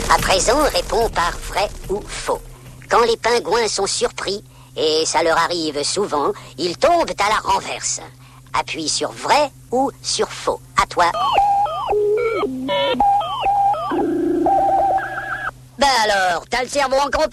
À présent, réponds par vrai ou faux. Quand les pingouins sont surpris, et ça leur arrive souvent, ils tombent à la renverse. Appuie sur vrai ou sur faux. À toi. Ben alors, t'as le cerveau en compote ?